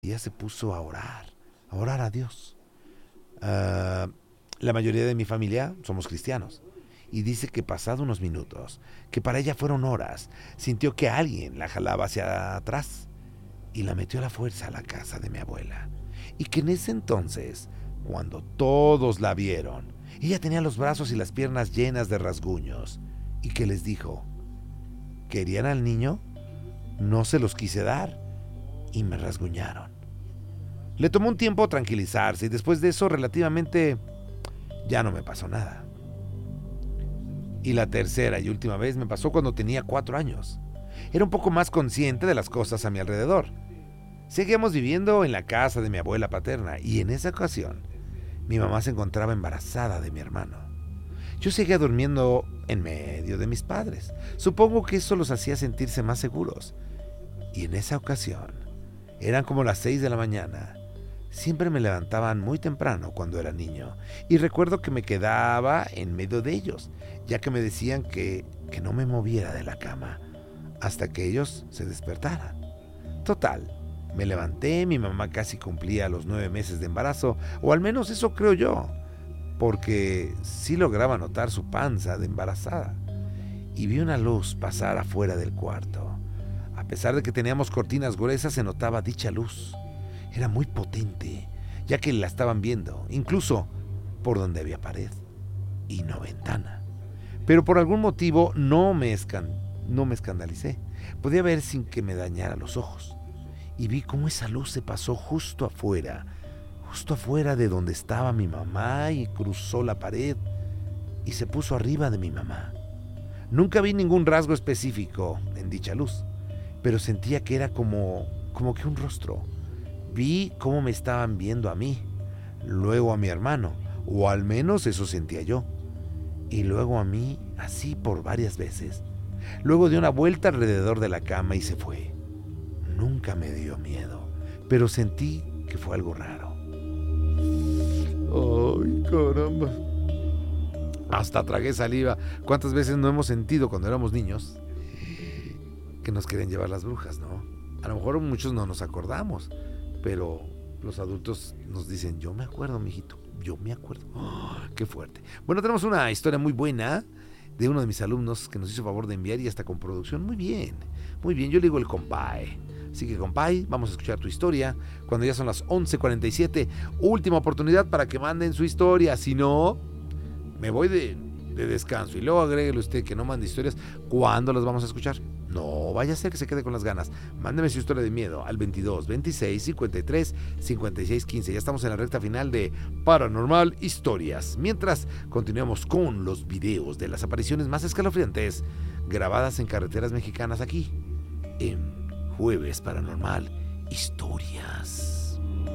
ella se puso a orar a Dios. Ah, la mayoría de mi familia somos cristianos. Y dice que pasado unos minutos, que para ella fueron horas, sintió que alguien la jalaba hacia atrás y la metió a la fuerza a la casa de mi abuela. Y que en ese entonces, cuando todos la vieron, ella tenía los brazos y las piernas llenas de rasguños y que les dijo, ¿querían al niño? No se los quise dar y me rasguñaron. Le tomó un tiempo tranquilizarse y después de eso relativamente ya no me pasó nada. Y la tercera y última vez me pasó cuando tenía 4 años. Era un poco más consciente de las cosas a mi alrededor. Seguíamos viviendo en la casa de mi abuela paterna y en esa ocasión mi mamá se encontraba embarazada de mi hermano. Yo seguía durmiendo en medio de mis padres. Supongo que eso los hacía sentirse más seguros. Y en esa ocasión, eran como las 6 de la mañana. Siempre me levantaban muy temprano cuando era niño y recuerdo que me quedaba en medio de ellos, ya que me decían que no me moviera de la cama hasta que ellos se despertaran. Total, me levanté, mi mamá casi cumplía los 9 meses de embarazo, o al menos eso creo yo, porque sí lograba notar su panza de embarazada. Y vi una luz pasar afuera del cuarto. A pesar de que teníamos cortinas gruesas, se notaba dicha luz. Era muy potente, ya que la estaban viendo, incluso por donde había pared y no ventana. Pero por algún motivo no me escandalicé. Podía ver sin que me dañara los ojos. Y vi cómo esa luz se pasó justo afuera de donde estaba mi mamá y cruzó la pared y se puso arriba de mi mamá. Nunca vi ningún rasgo específico en dicha luz, pero sentía que era como que un rostro. Vi cómo me estaban viendo a mí, luego a mi hermano, o al menos eso sentía yo, y luego a mí así por varias veces. Luego dio una vuelta alrededor de la cama y se fue. Nunca me dio miedo, pero sentí que fue algo raro. ¡Ay, caramba! Hasta tragué saliva. ¿Cuántas veces no hemos sentido cuando éramos niños que nos querían llevar las brujas, no? A lo mejor muchos no nos acordamos, pero los adultos nos dicen, yo me acuerdo, mijito, yo me acuerdo. ¡Oh, qué fuerte! Bueno, tenemos una historia muy buena de uno de mis alumnos que nos hizo favor de enviar y hasta con producción. Muy bien, yo le digo el compay. Así que, compay, vamos a escuchar tu historia cuando ya son las 11:47. Última oportunidad para que manden su historia. Si no, me voy de descanso. Y luego agréguele usted que no mande historias. ¿Cuándo las vamos a escuchar? No vaya a ser que se quede con las ganas. Mándeme su historia de miedo al 22 26 53 56 15. Ya estamos en la recta final de Paranormal Historias. Mientras continuamos con los videos de las apariciones más escalofriantes grabadas en carreteras mexicanas aquí en Jueves Paranormal Historias.